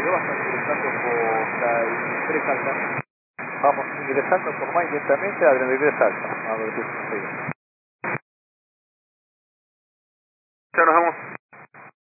yo bastante ingresando por la 3 alta. Vamos ingresando por más lentamente a 33 alta. A ver qué sucede. Ya nos vamos.